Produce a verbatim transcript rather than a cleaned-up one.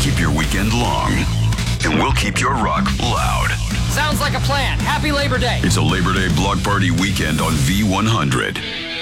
keep your weekend long, and we'll keep your rock loud. Sounds like a plan. Happy Labor Day. It's a Labor Day block party weekend on V one hundred.